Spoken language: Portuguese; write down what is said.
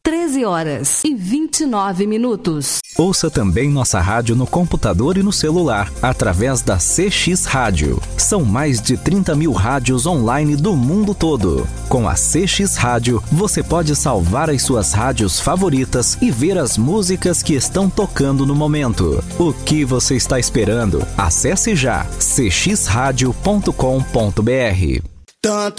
13h29. Ouça também nossa rádio no computador e no celular, através da CX Rádio. São mais de 30 mil rádios online do mundo todo. Com a CX Rádio, você pode salvar as suas rádios favoritas e ver as músicas que estão tocando no momento. O que você está esperando? Acesse já cxradio.com.br. Tanto